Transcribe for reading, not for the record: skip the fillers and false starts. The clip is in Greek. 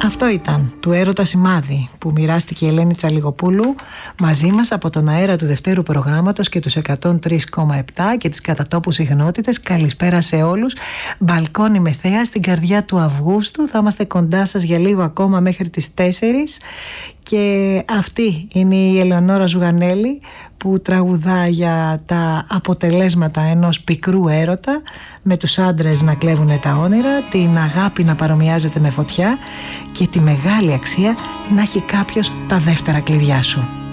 Αυτό ήταν του Έρωτα Σημάδι που μοιράστηκε η Ελένη Τσαλιγοπούλου μαζί μας από τον αέρα του δευτέρου προγράμματος και τους 103,7 και τις κατατόπους συχνότητες. Καλησπέρα σε όλους. Μπαλκόνι με θέα στην καρδιά του Αυγούστου. Θα είμαστε κοντά σας για λίγο ακόμα μέχρι τις 4. Και αυτή είναι η Ελεονόρα Ζουγανέλη που τραγουδά για τα αποτελέσματα ενός πικρού έρωτα, με τους άντρες να κλέβουν τα όνειρα, την αγάπη να παρομοιάζεται με φωτιά και τη μεγάλη αξία να έχει κάποιος τα δεύτερα κλειδιά σου.